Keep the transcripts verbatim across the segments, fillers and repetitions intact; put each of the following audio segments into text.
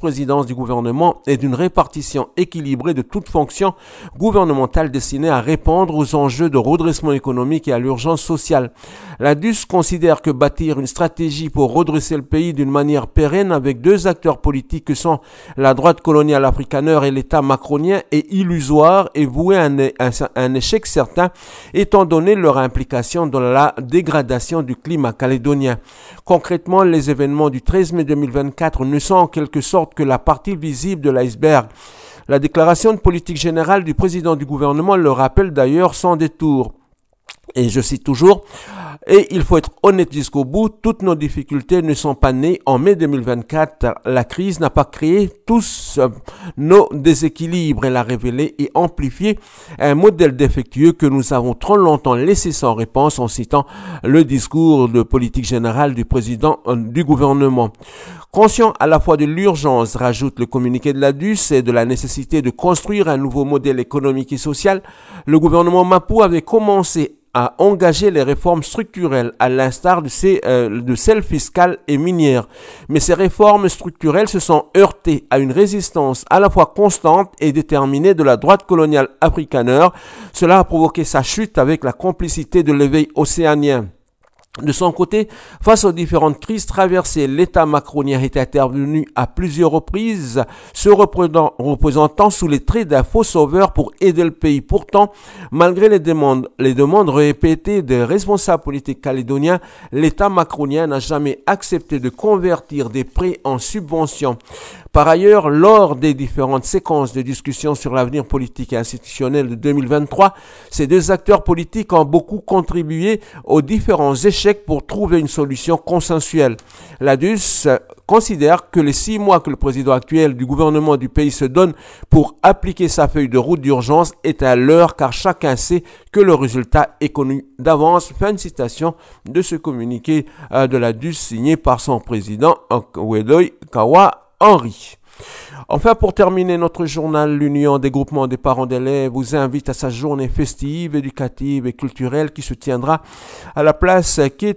vice-présidence du gouvernement et d'une répartition équilibrée de toute fonction gouvernementale destinée à répondre aux enjeux de redressement économique et à l'urgence sociale. La D U S considère que bâtir une stratégie pour redresser le pays d'une manière pérenne avec deux acteurs politiques que sont la droite coloniale afrikaneur et l'État macronien est illusoire et voué à un, un, un échec certain étant donné leur implication dans la dégradation du climat calédonien. Concrètement, les événements du treize mai deux mille vingt-quatre ne sont en quelque sorte que la partie visible de l'iceberg. La déclaration de politique générale du président du gouvernement le rappelle d'ailleurs sans détour. Et je cite toujours, « Et il faut être honnête jusqu'au bout, toutes nos difficultés ne sont pas nées en mai deux mille vingt-quatre. La crise n'a pas créé tous nos déséquilibres. Elle a révélé et amplifié un modèle défectueux que nous avons trop longtemps laissé sans réponse » en citant le discours de politique générale du président du gouvernement. Conscient à la fois de l'urgence, rajoute le communiqué de la D U S, et de la nécessité de construire un nouveau modèle économique et social, le gouvernement Mapou avait commencé à engager les réformes structurelles à l'instar de, ces, euh, de celles fiscales et minières. Mais ces réformes structurelles se sont heurtées à une résistance à la fois constante et déterminée de la droite coloniale afrikaneur. Cela a provoqué sa chute avec la complicité de l'éveil océanien. De son côté, face aux différentes crises traversées, l'État macronien est intervenu à plusieurs reprises, se représentant sous les traits d'un faux sauveur pour aider le pays. Pourtant, malgré les demandes, les demandes répétées des responsables politiques calédoniens, l'État macronien n'a jamais accepté de convertir des prêts en subventions. Par ailleurs, lors des différentes séquences de discussions sur l'avenir politique et institutionnel de deux mille vingt-trois, ces deux acteurs politiques ont beaucoup contribué aux différents échecs pour trouver une solution consensuelle. La D U S considère que les six mois que le président actuel du gouvernement du pays se donne pour appliquer sa feuille de route d'urgence est à l'heure car chacun sait que le résultat est connu d'avance. Fin de citation de ce communiqué de la D U S signé par son président Wedoy Kawa Henry. Enfin, pour terminer notre journal, l'Union des groupements des parents d'élèves vous invite à sa journée festive, éducative et culturelle qui se tiendra à la place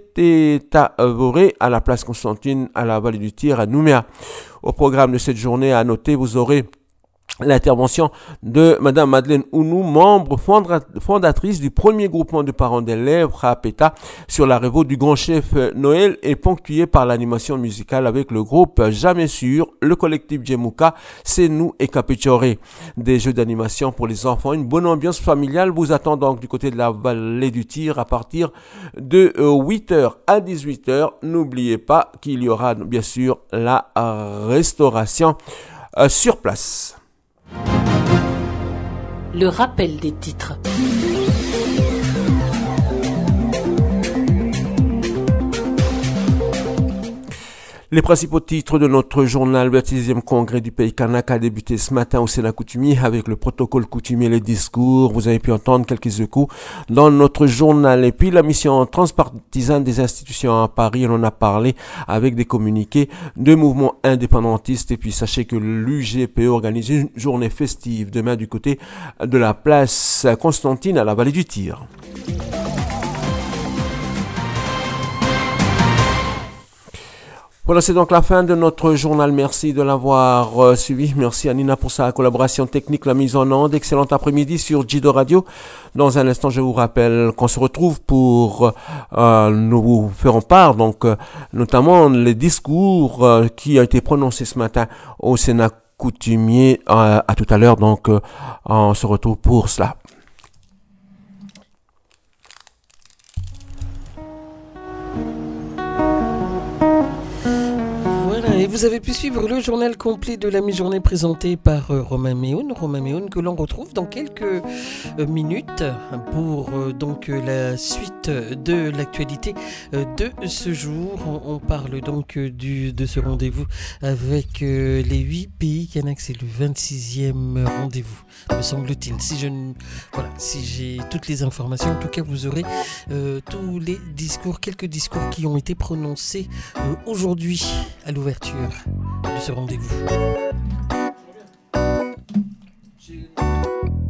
Kététa-Voré, à la place Constantine, à la vallée du Tir, à Nouméa. Au programme de cette journée, à noter, vous aurez l'intervention de Madame Madeleine Ounou, membre fondatrice du premier groupement de parents d'élèves, Rapeta, sur la révolte du grand chef Noël, et ponctuée par l'animation musicale avec le groupe Jamais Sûr, le collectif Djemouka, C'est Nous et Capichoré. Des jeux d'animation pour les enfants, une bonne ambiance familiale vous attend donc du côté de la vallée du Tir à partir de huit heures à dix-huit heures. N'oubliez pas qu'il y aura bien sûr la restauration euh, sur place. Le rappel des titres. Les principaux titres de notre journal. Le sixième congrès du pays kanak a débuté ce matin au Sénat coutumier avec le protocole coutumier et les discours. Vous avez pu entendre quelques échos dans notre journal. Et puis la mission transpartisane des institutions à Paris, on en a parlé avec des communiqués de mouvements indépendantistes. Et puis sachez que l'U G P organise une journée festive demain du côté de la place Constantine à la vallée du Tir. Voilà, c'est donc la fin de notre journal. Merci de l'avoir euh, suivi. Merci à Nina pour sa collaboration technique, la mise en onde. Excellent après-midi sur Jido Radio. Dans un instant, je vous rappelle qu'on se retrouve pour euh, nous vous ferons part, donc euh, notamment les discours euh, qui ont été prononcés ce matin au Sénat coutumier. Euh, à tout à l'heure, donc euh, on se retrouve pour cela. Et vous avez pu suivre le journal complet de la mi-journée présenté par euh, Romain Méhoun. Romain Méhoun que l'on retrouve dans quelques euh, minutes pour euh, donc euh, la suite de l'actualité euh, de ce jour. On, on parle donc euh, du, de ce rendez-vous avec euh, les huit pays kanak. C'est le vingt-sixième rendez-vous, me semble-t-il. Si je ne, voilà, si j'ai toutes les informations, en tout cas vous aurez euh, tous les discours, quelques discours qui ont été prononcés euh, aujourd'hui à l'ouverture de ce rendez-vous.